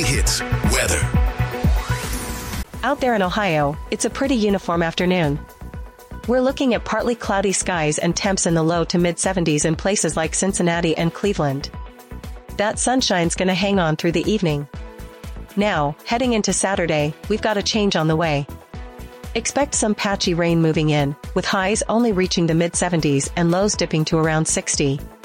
Hits weather. Out there in Ohio, it's a pretty uniform afternoon. We're looking at partly cloudy skies and temps in the low to mid-70s in places like Cincinnati and Cleveland. That sunshine's gonna hang on through the evening. Now, heading into Saturday, we've got a change on the way. Expect some patchy rain moving in, with highs only reaching the mid-70s and lows dipping to around 60.